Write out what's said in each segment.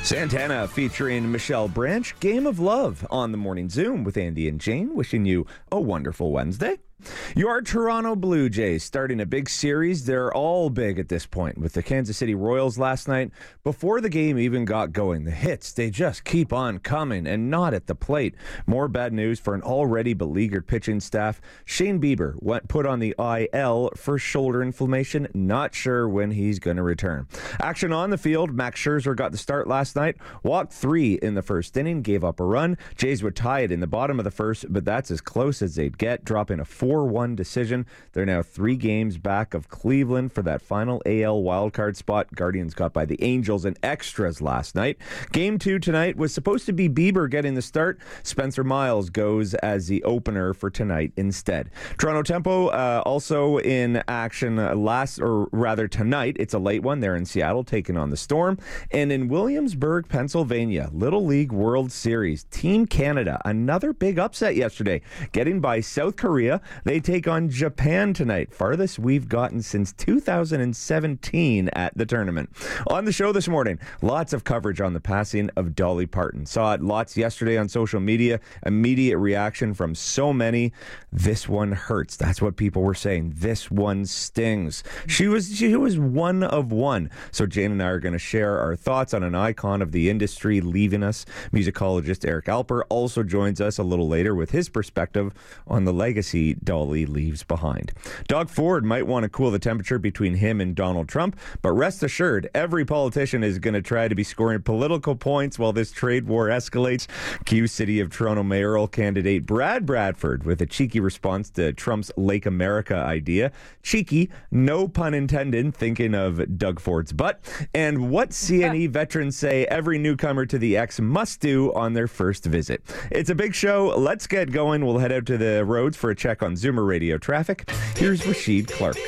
Santana featuring Michelle Branch, Game of Love on the Morning Zoom with Andy and Jane, wishing you a wonderful Wednesday. Your Toronto Blue Jays starting a big series. They're all big at this point with the Kansas City Royals last night. Before the game even got going, the hits, they just keep on coming and not at the plate. More bad news for an already beleaguered pitching staff. Shane Bieber went put on the IL for shoulder inflammation. Not sure when he's going to return. Action on the field. Max Scherzer got the start last night. Walked 3 in the first inning, gave up a run. Jays would tie it in the bottom of the first, but that's as close as they'd get, dropping a 4-1 decision. They're now 3 games back of Cleveland for that final AL wildcard spot. Guardians got by the Angels in extras last night. Game 2 tonight was supposed to be Bieber getting the start. Spencer Miles goes as the opener for tonight instead. Toronto Tempo also in action tonight. It's a late one. They're in Seattle taking on the Storm. And in Williamsburg, Pennsylvania, Little League World Series, Team Canada, another big upset yesterday, getting by South Korea. They take on Japan tonight, farthest we've gotten since 2017 at the tournament. On the show this morning, lots of coverage on the passing of Dolly Parton. Saw it lots yesterday on social media. Immediate reaction from so many. This one hurts. That's what people were saying. This one stings. She was one of one. So Jane and I are going to share our thoughts on an icon of the industry leaving us. Musicologist Eric Alper also joins us a little later with his perspective on the legacy Dolly leaves behind. Doug Ford might want to cool the temperature between him and Donald Trump, but rest assured, every politician is going to try to be scoring political points while this trade war escalates. Q City of Toronto mayoral candidate Brad Bradford with a cheeky response to Trump's Lake America idea. Cheeky, no pun intended, thinking of Doug Ford's butt. And what CNE veterans say every newcomer to the X must do on their first visit. It's a big show. Let's get going. We'll head out to the roads for a check on Zoomer Radio traffic. Here's Rashid Clark.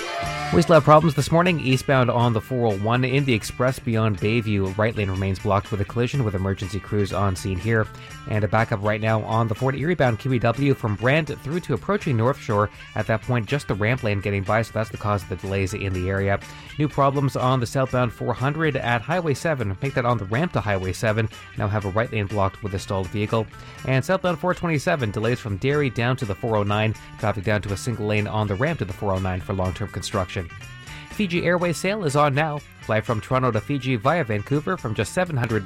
We still have problems this morning. Eastbound on the 401 in the express beyond Bayview. Right lane remains blocked with a collision with emergency crews on scene here. And a backup right now on the Fort Erie bound QEW from Brant through to approaching North Shore. At that point, just the ramp lane getting by, so that's the cause of the delays in the area. New problems on the southbound 400 at Highway 7. Make that on the ramp to Highway 7. Now have a right lane blocked with a stalled vehicle. And southbound 427, delays from Derry down to the 409. Traffic down to a single lane on the ramp to the 409 for long-term construction. Fiji Airways sale is on now. Fly from Toronto to Fiji via Vancouver from just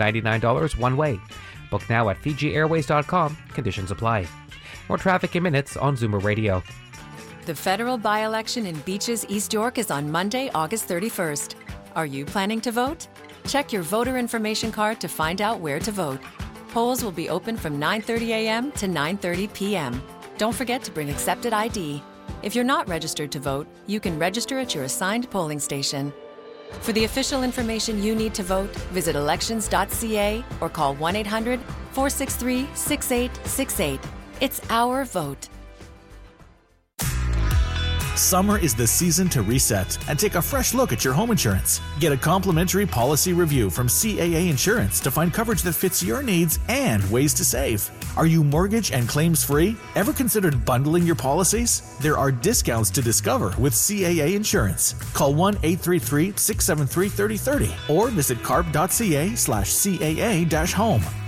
$799 one way. Book now at FijiAirways.com. Conditions apply. More traffic in minutes on Zoomer Radio. The federal by-election in Beaches, East York is on Monday, August 31st. Are you planning to vote? Check your voter information card to find out where to vote. Polls will be open from 9:30 a.m. to 9:30 p.m. Don't forget to bring accepted ID. If you're not registered to vote, you can register at your assigned polling station. For the official information you need to vote, visit elections.ca or call 1-800-463-6868. It's our vote. Summer is the season to reset and take a fresh look at your home insurance. Get a complimentary policy review from CAA Insurance to find coverage that fits your needs and ways to save. Are you mortgage and claims free? Ever considered bundling your policies? There are discounts to discover with CAA Insurance. Call 1-833-673-3030 or visit carp.ca/CAA-home.